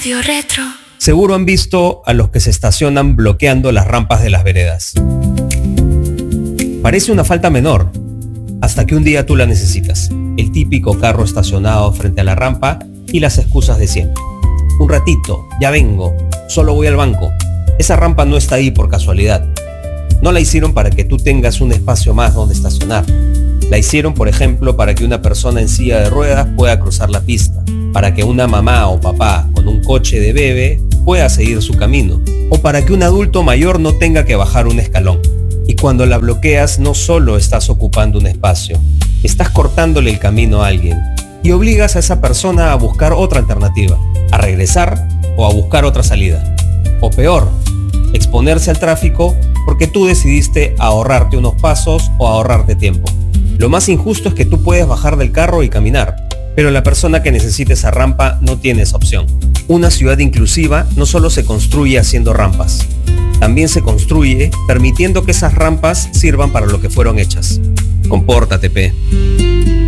Radio Retro. Seguro han visto a los que se estacionan bloqueando las rampas de las veredas. Parece una falta menor, hasta que un día tú la necesitas. El típico carro estacionado frente a la rampa y las excusas de siempre. Un ratito, ya vengo, solo voy al banco. Esa rampa no está ahí por casualidad. No la hicieron para que tú tengas un espacio más donde estacionar. La hicieron, por ejemplo, para que una persona en silla de ruedas pueda cruzar la pista, para que una mamá o papá con un coche de bebé pueda seguir su camino, o para que un adulto mayor no tenga que bajar un escalón. Y cuando la bloqueas, no solo estás ocupando un espacio, estás cortándole el camino a alguien y obligas a esa persona a buscar otra alternativa, a regresar o a buscar otra salida. O peor, exponerse al tráfico porque tú decidiste ahorrarte unos pasos o ahorrarte tiempo. Lo más injusto es que tú puedes bajar del carro y caminar, pero la persona que necesite esa rampa no tiene esa opción. Una ciudad inclusiva no solo se construye haciendo rampas, también se construye permitiendo que esas rampas sirvan para lo que fueron hechas. Compórtate, pe.